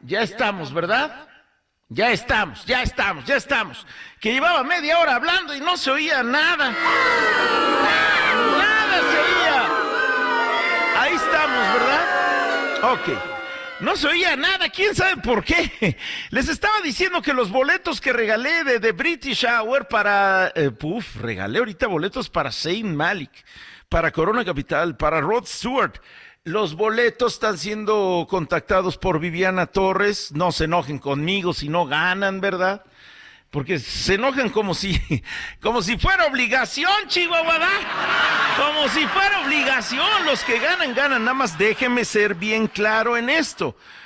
Ya estamos, ¿verdad? Ya estamos. Que llevaba media hora hablando y no se oía nada. Nada se oía. Ahí estamos, ¿verdad? Ok. No se oía nada, quién sabe por qué. Les estaba diciendo que los boletos que regalé de British Hour para... regalé ahorita boletos para Zayn Malik, para Corona Capital, para Rod Stewart. Los boletos están siendo contactados por Viviana Torres. No se enojen conmigo si no ganan, ¿verdad? Porque se enojan como si fuera obligación, Chihuahua, ¿da? Como si fuera obligación. Los que ganan, ganan. Nada más déjeme ser bien claro en esto.